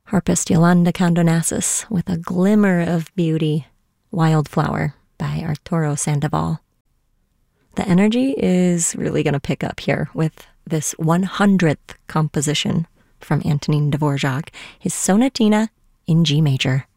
Harpist Yolanda Condonassus with A Glimmer of Beauty, Wildflower by Arturo Sandoval. The energy is really going to pick up here with this 100th composition from Antonin Dvorak, his Sonatina in G major.